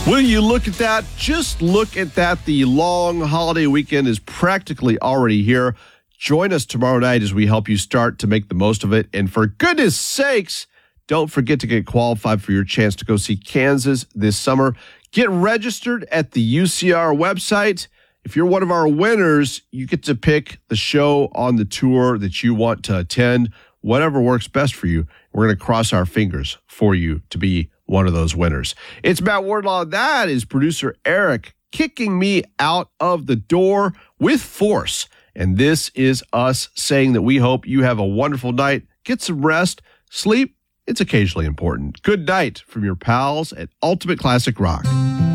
Will you look at that? Just look at that. The long holiday weekend is practically already here. Join us tomorrow night as we help you start to make the most of it. And for goodness sakes, don't forget to get qualified for your chance to go see Kansas this summer. Get registered at the UCR website. If you're one of our winners, you get to pick the show on the tour that you want to attend, whatever works best for you. We're going to cross our fingers for you to be one of those winners. It's Matt Wardlaw. That is producer Eric kicking me out of the door with force. And this is us saying that we hope you have a wonderful night. Get some rest. Sleep, it's occasionally important. Good night from your pals at Ultimate Classic Rock.